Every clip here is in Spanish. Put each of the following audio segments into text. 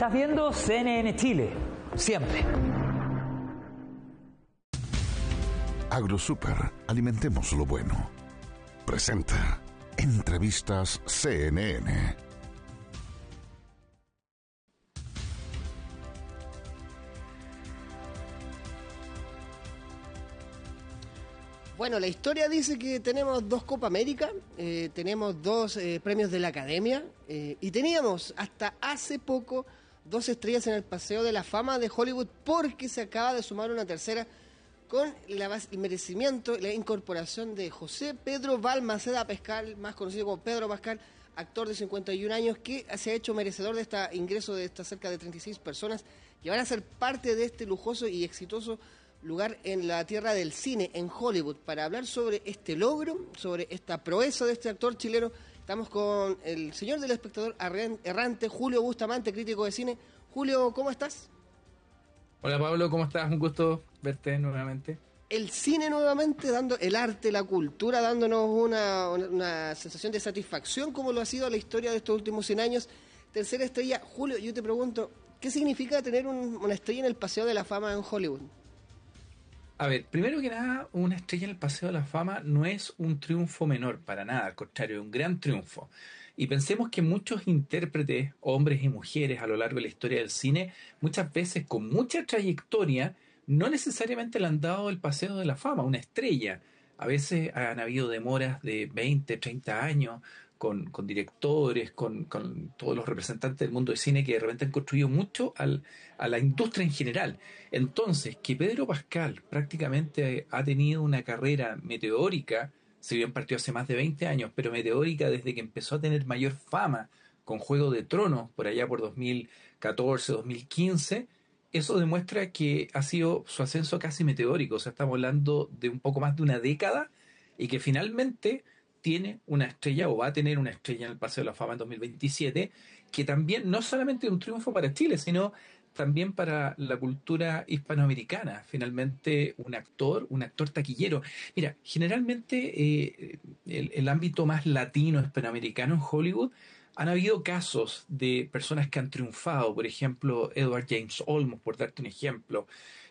Estás viendo CNN Chile, siempre. AgroSuper, alimentemos lo bueno. Presenta Entrevistas CNN. Bueno, la historia dice que tenemos 2 Copa América, tenemos 2 premios de la Academia y teníamos hasta hace poco 2 estrellas en el Paseo de la Fama de Hollywood, porque se acaba de sumar una tercera con el merecimiento, la incorporación de José Pedro Balmaceda Pascal, más conocido como Pedro Pascal, actor de 51 años que se ha hecho merecedor de este ingreso de estas cerca de 36 personas que van a ser parte de este lujoso y exitoso lugar en la tierra del cine, en Hollywood. Para hablar sobre este logro, sobre esta proeza de este actor chileno, estamos con el señor del espectador errante, Julio Bustamante, crítico de cine. Julio, ¿cómo estás? Hola Pablo, ¿cómo estás? Un gusto verte nuevamente. El cine nuevamente, dando el arte, la cultura, dándonos una sensación de satisfacción, como lo ha sido la historia de estos últimos 100 años. Tercera estrella. Julio, yo te pregunto, ¿qué significa tener una estrella en el Paseo de la Fama en Hollywood? A ver, primero que nada, una estrella en el Paseo de la Fama no es un triunfo menor, para nada, al contrario, es un gran triunfo. Y pensemos que muchos intérpretes, hombres y mujeres a lo largo de la historia del cine, muchas veces con mucha trayectoria, no necesariamente le han dado el Paseo de la Fama, una estrella. A veces han habido demoras de 20, 30 años con directores, con todos los representantes del mundo del cine que de repente han construido mucho a la industria en general. Entonces, que Pedro Pascal prácticamente ha tenido una carrera meteórica, si bien partió hace más de 20 años, pero meteórica desde que empezó a tener mayor fama con Juego de Tronos, por allá por 2014, 2015, eso demuestra que ha sido su ascenso casi meteórico. O sea, estamos hablando de un poco más de una década y que finalmente tiene una estrella o va a tener una estrella en el Paseo de la Fama en 2027, que también no solamente es un triunfo para Chile, sino también para la cultura hispanoamericana. Finalmente un actor taquillero. Mira, generalmente el ámbito más latino hispanoamericano en Hollywood, han habido casos de personas que han triunfado, por ejemplo, Edward James Olmos, por darte un ejemplo,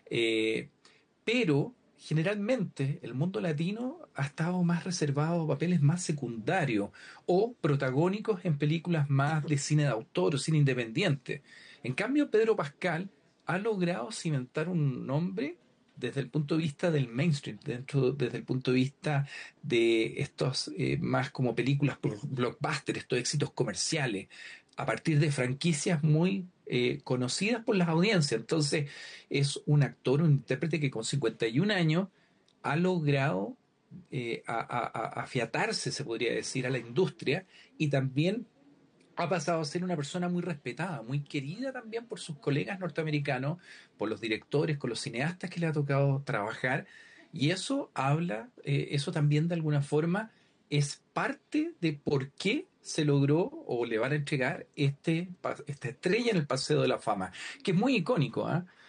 pero generalmente el mundo latino ha estado más reservado a papeles más secundarios o protagónicos en películas más de cine de autor o cine independiente. En cambio, Pedro Pascal ha logrado cimentar un nombre desde el punto de vista del mainstream, desde el punto de vista de estos más como películas blockbuster, estos éxitos comerciales, a partir de franquicias muy conocidas por las audiencias. Entonces es un actor, un intérprete que con 51 años ha logrado afiatarse, se podría decir, a la industria, y también ha pasado a ser una persona muy respetada, muy querida también por sus colegas norteamericanos, por los directores, con los cineastas que le ha tocado trabajar, y eso habla, eso también de alguna forma es parte de por qué se logró o le van a entregar esta estrella en el Paseo de la Fama, que es muy icónico, ¿eh?